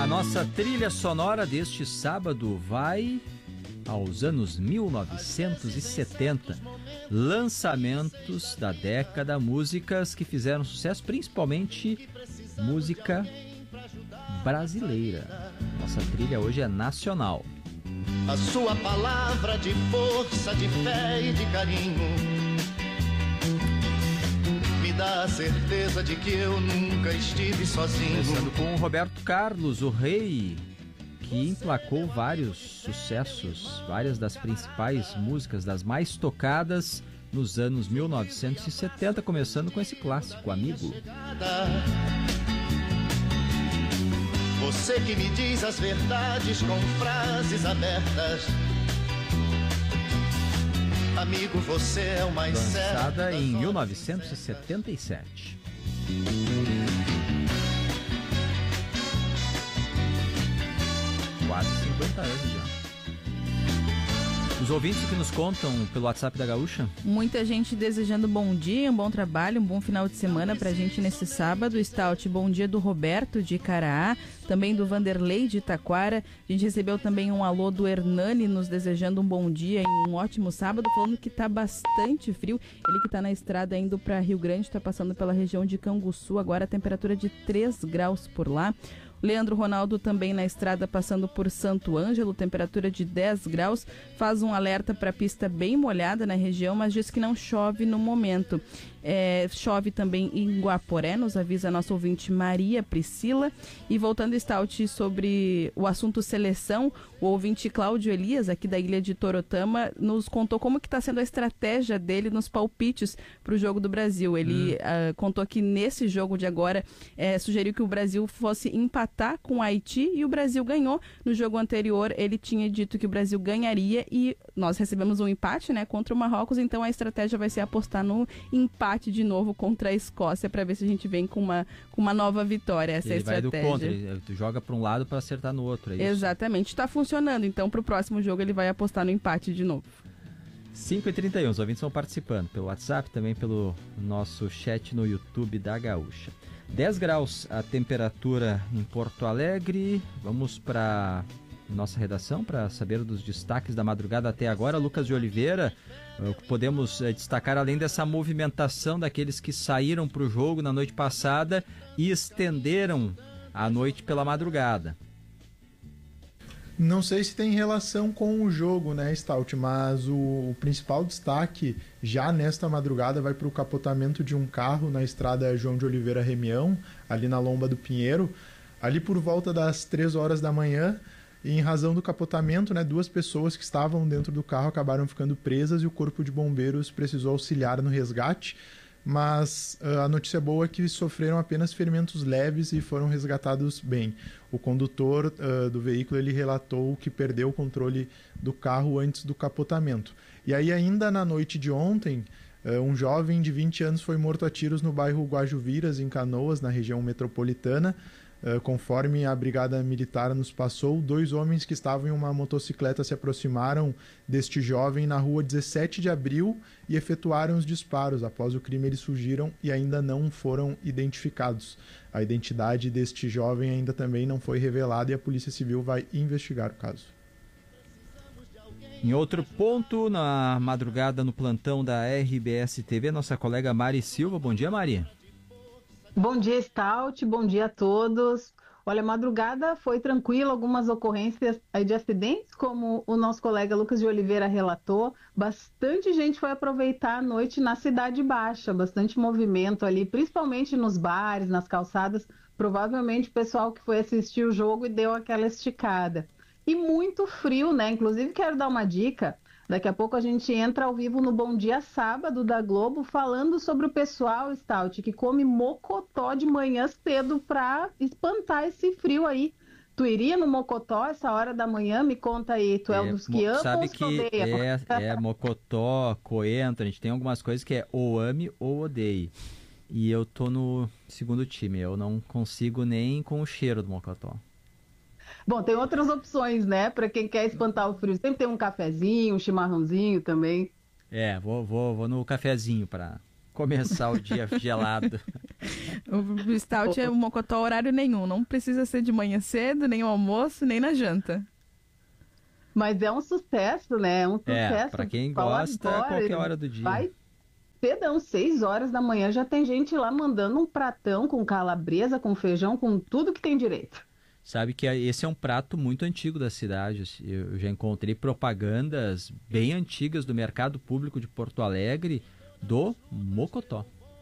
nossa trilha sonora deste sábado vai aos anos 1970. Lançamentos da década, músicas que fizeram sucesso, principalmente música brasileira. Nossa trilha hoje é nacional. A sua palavra de força, de fé e de carinho me dá a certeza de que eu nunca estive sozinho. Começando com o Roberto Carlos, o rei, que emplacou vários sucessos, várias das principais músicas, das mais tocadas nos anos 1970, começando com esse clássico, Amigo. Você que me diz as verdades com frases abertas. Amigo, você é o mais certo. Lançada em 1977. Quase 50 anos já. Os ouvintes que nos contam pelo WhatsApp da Gaúcha? Muita gente desejando bom dia, um bom trabalho, um bom final de semana pra gente nesse sábado. Stout, bom dia do Roberto de Caraá, também do Vanderlei de Taquara. A gente recebeu também um alô do Hernani nos desejando um bom dia e um ótimo sábado, falando que tá bastante frio. Ele que tá na estrada indo pra Rio Grande, tá passando pela região de Canguçu, agora a temperatura de 3 graus por lá. Leandro Ronaldo também na estrada passando por Santo Ângelo, temperatura de 10 graus, faz um alerta para pista bem molhada na região, mas diz que não chove no momento. Chove também em Guaporé, nos avisa a nossa ouvinte Maria Priscila. E voltando, Stout, sobre o assunto seleção, o ouvinte Cláudio Elias, aqui da ilha de Torotama, nos contou como que está sendo a estratégia dele nos palpites para o jogo do Brasil. Ele contou que nesse jogo de agora sugeriu que o Brasil fosse empatar com o Haiti e o Brasil ganhou. No jogo anterior ele tinha dito que o Brasil ganharia e nós recebemos um empate, né, contra o Marrocos, então a estratégia vai ser apostar no empate de novo contra a Escócia para ver se a gente vem com uma nova vitória. Essa ele é a estratégia. Vai do contra, tu joga para um lado para acertar no outro, é isso? Exatamente, está funcionando, então para o próximo jogo ele vai apostar no empate de novo. 5h31, os ouvintes estão participando pelo WhatsApp, também pelo nosso chat no YouTube da Gaúcha. 10 graus a temperatura em Porto Alegre. Vamos para nossa redação para saber dos destaques da madrugada até agora. Lucas de Oliveira, podemos destacar além dessa movimentação daqueles que saíram para o jogo na noite passada e estenderam a noite pela madrugada. Não sei se tem relação com o jogo, né, Stout, mas o principal destaque já nesta madrugada vai para o capotamento de um carro na estrada João de Oliveira Remião, ali na Lomba do Pinheiro, ali por volta das 3 horas da manhã. E em razão do capotamento, né, 2 pessoas que estavam dentro do carro acabaram ficando presas e o Corpo de Bombeiros precisou auxiliar no resgate. Mas a notícia boa é que sofreram apenas ferimentos leves e foram resgatados bem. O condutor do veículo ele relatou que perdeu o controle do carro antes do capotamento. E aí ainda na noite de ontem, um jovem de 20 anos foi morto a tiros no bairro Guajuviras, em Canoas, na região metropolitana. Conforme a Brigada Militar nos passou, 2 homens que estavam em uma motocicleta se aproximaram deste jovem na rua 17 de abril e efetuaram os disparos. Após o crime, eles fugiram e ainda não foram identificados. A identidade deste jovem ainda também não foi revelada e a Polícia Civil vai investigar o caso. Em outro ponto, na madrugada no plantão da RBS TV, nossa colega Mari Silva. Bom dia, Mari. Bom dia, Stout, bom dia a todos. Olha, a madrugada foi tranquila, algumas ocorrências aí de acidentes, como o nosso colega Lucas de Oliveira relatou. Bastante gente foi aproveitar a noite na Cidade Baixa, bastante movimento ali, principalmente nos bares, nas calçadas. Provavelmente o pessoal que foi assistir o jogo e deu aquela esticada. E muito frio, né? Inclusive quero dar uma dica. Daqui a pouco a gente entra ao vivo no Bom Dia Sábado da Globo falando sobre o pessoal, Stout, que come mocotó de manhã cedo para espantar esse frio aí. Tu iria no mocotó essa hora da manhã? Me conta aí, tu é um dos que ama sabe ou que odeia? Mocotó, coentro, a gente tem algumas coisas que é ou ame ou odeie. E eu tô no segundo time, eu não consigo nem com o cheiro do mocotó. Bom, tem outras opções, né? Para quem quer espantar o frio. Sempre tem um cafezinho, um chimarrãozinho também. Vou no cafezinho para começar o dia gelado. O stout é um mocotó horário nenhum. Não precisa ser de manhã cedo, nem ao almoço, nem na janta. Mas é um sucesso, né? É um sucesso. Pra quem gosta, agora, qualquer hora do dia. Vai cedão, 6 horas da manhã, já tem gente lá mandando um pratão com calabresa, com feijão, com tudo que tem direito. Sabe que esse é um prato muito antigo da cidade. Eu já encontrei propagandas bem antigas do mercado público de Porto Alegre do mocotó.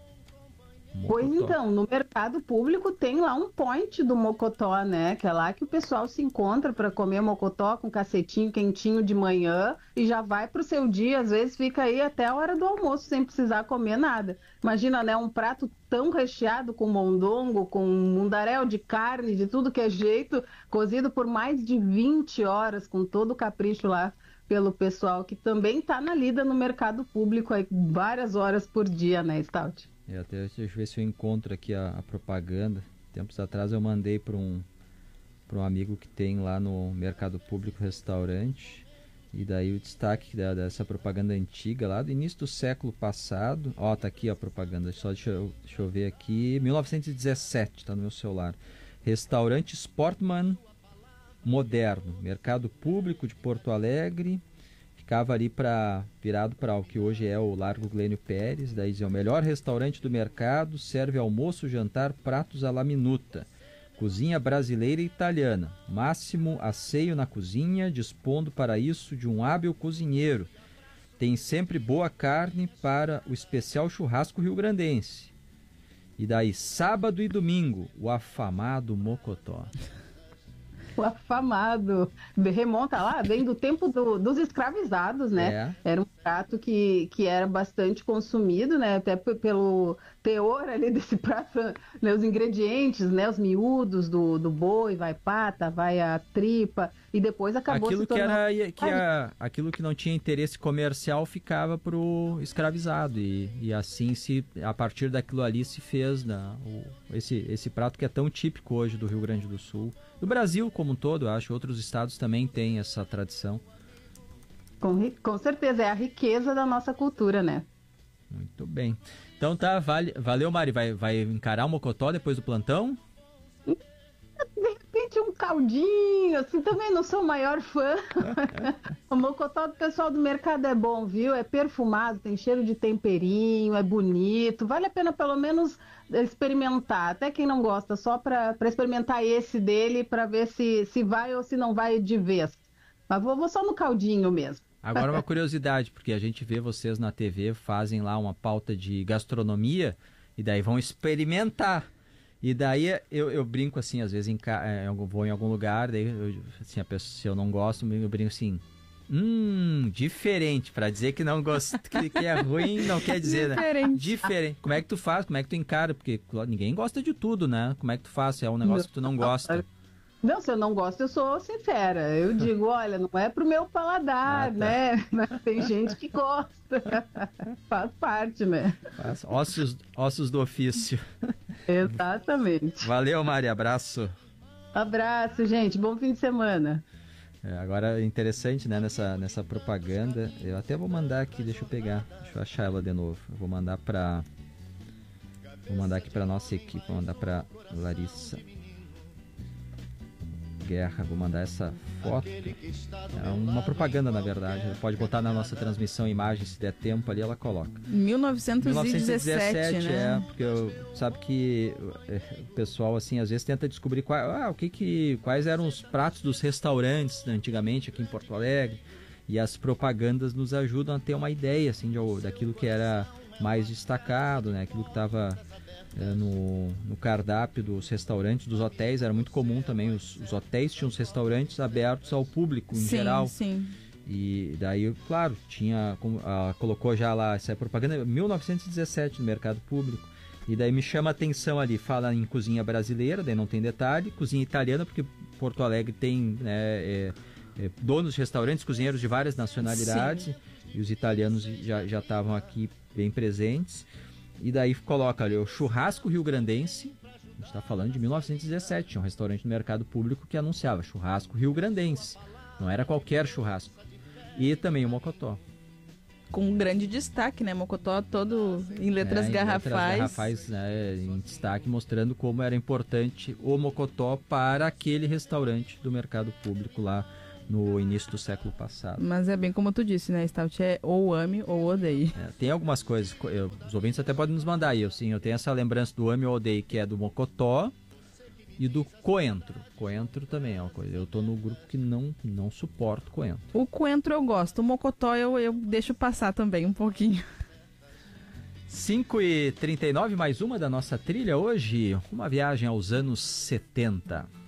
Pois então, no mercado público tem lá um point do mocotó, né? Que é lá que o pessoal se encontra para comer mocotó com cacetinho quentinho de manhã e já vai pro seu dia, às vezes fica aí até a hora do almoço sem precisar comer nada. Imagina, né? Um prato tão recheado com mondongo, com mundaréu de carne, de tudo que é jeito, cozido por mais de 20 horas, com todo o capricho lá pelo pessoal que também tá na lida no mercado público aí várias horas por dia, né, Stout? Até deixa eu ver se eu encontro aqui a propaganda. Tempos atrás eu mandei para um amigo que tem lá no Mercado Público Restaurante. E daí o destaque dessa propaganda antiga lá do início do século passado. Ó, tá aqui a propaganda. Só deixa eu ver aqui. 1917, tá no meu celular. Restaurante Sportman Moderno. Mercado Público de Porto Alegre. Ficava ali virado para o que hoje é o Largo Glênio Pérez. Daí dizia: o melhor restaurante do mercado, serve almoço, jantar, pratos à la minuta. Cozinha brasileira e italiana. Máximo asseio na cozinha, dispondo para isso de um hábil cozinheiro. Tem sempre boa carne para o especial churrasco rio-grandense. E daí, sábado e domingo, o afamado mocotó. O afamado. Remonta lá, vem do tempo dos escravizados, né? Era um prato que era bastante consumido, né? Até pelo teor ali desse prato, né? Os ingredientes, né? Os miúdos do boi, vai pata, vai a tripa, e depois acabou aquilo se tornando... Aquilo que não tinha interesse comercial ficava pro escravizado, e assim a partir daquilo ali se fez, né? Esse prato que é tão típico hoje do Rio Grande do Sul, do Brasil como um todo. Eu acho que outros estados também têm essa tradição. Com certeza, é a riqueza da nossa cultura, né? Muito bem. Então tá, valeu, Mari. Vai encarar o mocotó depois do plantão? De repente um caldinho, assim, também não sou o maior fã. O mocotó do pessoal do mercado é bom, viu? É perfumado, tem cheiro de temperinho, é bonito. Vale a pena pelo menos experimentar. Até quem não gosta, só para experimentar esse dele, para ver se vai ou se não vai de vez. Mas vou só no caldinho mesmo. Agora uma curiosidade, porque a gente vê vocês na TV, fazem lá uma pauta de gastronomia, e daí vão experimentar. E daí eu brinco assim, às vezes eu vou em algum lugar, daí assim, se eu não gosto, eu brinco assim: diferente, pra dizer que não gosto, que é ruim, não quer dizer, diferente. Né? Diferente. Como é que tu faz? Como é que tu encara? Porque ninguém gosta de tudo, né? Como é que tu faz? Se é um negócio que tu não gosta. Não, se eu não gosto, eu sou sincera. Eu digo, olha, não é pro meu paladar, né? Mas tem gente que gosta. Faz parte, né? Ossos do ofício. Exatamente. Valeu, Mari. Abraço. Abraço, gente. Bom fim de semana. Agora, interessante, né? Nessa propaganda. Eu até vou mandar aqui, deixa eu achar ela de novo. Eu vou mandar aqui pra nossa equipe. Vou mandar pra Larissa Guerra, vou mandar essa foto. É uma propaganda, na verdade. Pode botar na nossa transmissão imagem, se der tempo ali, ela coloca. 1917, né? Porque sabe que o pessoal, assim, às vezes tenta descobrir quais eram os pratos dos restaurantes, né, antigamente aqui em Porto Alegre, e as propagandas nos ajudam a ter uma ideia, assim, daquilo que era mais destacado, né? Aquilo que estava no cardápio dos restaurantes, dos hotéis. Era muito comum também, os hotéis tinham os restaurantes abertos ao público em geral. Sim. E daí, claro, colocou já lá essa propaganda 1917 no mercado público. E daí me chama a atenção ali, fala em cozinha brasileira, daí não tem detalhe, cozinha italiana, porque Porto Alegre tem donos de restaurantes, cozinheiros de várias nacionalidades. Sim. E os italianos já estavam aqui bem presentes. E daí coloca ali o churrasco rio-grandense. A gente está falando de 1917, tinha um restaurante no mercado público que anunciava churrasco rio-grandense. Não era qualquer churrasco. E também o mocotó. com grande destaque, né? Mocotó todo em letras garrafais. Letras garrafais, né, em destaque, mostrando como era importante o Mocotó para aquele restaurante do mercado público lá no início do século passado. Mas é bem como tu disse, né, Stout? É ou ame ou odeie. Tem algumas coisas, os ouvintes até podem nos mandar aí. Eu tenho essa lembrança do ame ou odeie, que é do Mocotó e do coentro. Coentro também é uma coisa. Eu tô no grupo que não suporto coentro. O coentro eu gosto, o Mocotó eu deixo passar também um pouquinho. 5h39, mais uma da nossa trilha hoje. Uma viagem aos anos 70.